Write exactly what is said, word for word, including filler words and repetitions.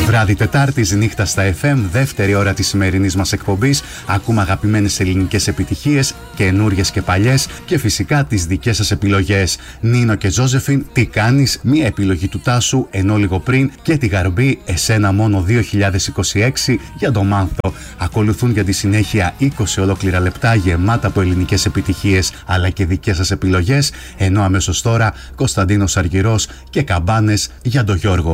Βράδυ Τετάρτης, νύχτα στα εφ εμ, δεύτερη ώρα της σημερινής μας εκπομπής. Ακούμε αγαπημένες ελληνικές επιτυχίες, καινούριες και παλιές, και φυσικά τις δικές σας επιλογές. Νίνο και Ζόζεφιν, τι κάνεις, μία επιλογή του Τάσου, ενώ λίγο πριν, και τη Γαρμπή, εσένα μόνο δύο χιλιάδες είκοσι έξι για το Μάνθο. Ακολουθούν για τη συνέχεια είκοσι ολόκληρα λεπτά γεμάτα από ελληνικές επιτυχίες αλλά και δικές σας επιλογές, ενώ αμέσως τώρα Κωνσταντίνος Αργυρός και Καμπάνες για τον Γιώργο.